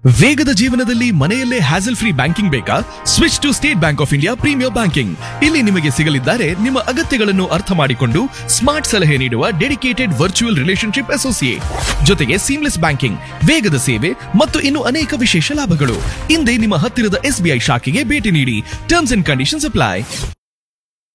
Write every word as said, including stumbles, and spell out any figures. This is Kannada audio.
ವೇಗದ ಜೀವನದಲ್ಲಿ ಮನೆಯಲ್ಲೇ ಹ್ಯಾಸಲ್ ಫ್ರೀ ಬ್ಯಾಂಕಿಂಗ್ ಬೇಕಾ? Switch to state bank of India premier banking. ಇಲ್ಲಿ ನಿಮಗೆ ಸಿಗಲಿದ್ದಾರೆ ನಿಮ್ಮ ಅಗತ್ಯಗಳನ್ನು ಅರ್ಥ ಮಾಡಿಕೊಂಡು ಸ್ಮಾರ್ಟ್ ಸಲಹೆ ನೀಡುವ ಡೆಡಿಕೇಟೆಡ್ ವರ್ಚುವಲ್ ರಿಲೇಶನ್ಶಿಪ್ ಅಸೋಸಿಯೇಟ್, ಜೊತೆಗೆ ಸೀಮ್ಲೆಸ್ ಬ್ಯಾಂಕಿಂಗ್, ವೇಗದ ಸೇವೆ ಮತ್ತು ಇನ್ನು ಅನೇಕ ವಿಶೇಷ ಲಾಭಗಳು. ಇಂದೇ ನಿಮ್ಮ ಹತ್ತಿರದ ಎಸ್ಬಿಐ ಶಾಖೆಗೆ ಭೇಟಿ ನೀಡಿ. Terms and conditions apply.